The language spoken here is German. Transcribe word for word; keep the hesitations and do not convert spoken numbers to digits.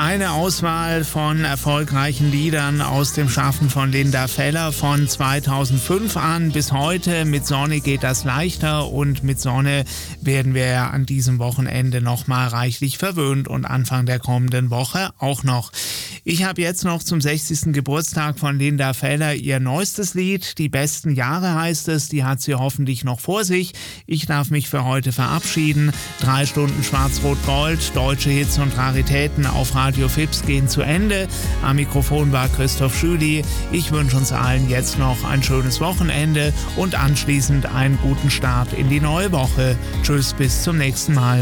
Eine Auswahl von erfolgreichen Liedern aus dem Schaffen von Linda Feller von zweitausendfünf an bis heute. Mit Sonne geht das leichter und mit Sonne werden wir an diesem Wochenende nochmal reichlich verwöhnt und Anfang der kommenden Woche auch noch. Ich habe jetzt noch zum sechzigsten Geburtstag von Linda Feller ihr neuestes Lied, Die besten Jahre heißt es, die hat sie hoffentlich noch vor sich. Ich darf mich für heute verabschieden. Drei Stunden Schwarz-Rot-Gold, deutsche Hits und Raritäten auf Radio Fips gehen zu Ende. Am Mikrofon war Christoph Schüli. Ich wünsche uns allen jetzt noch ein schönes Wochenende und anschließend einen guten Start in die neue Woche. Tschüss, bis zum nächsten Mal.